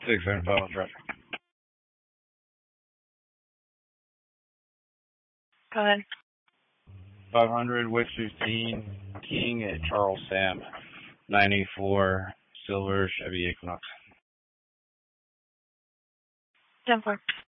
675 traffic. Go ahead. 500 West 15 King at Charles Sam. 94 Silver Chevy Equinox. 10-4.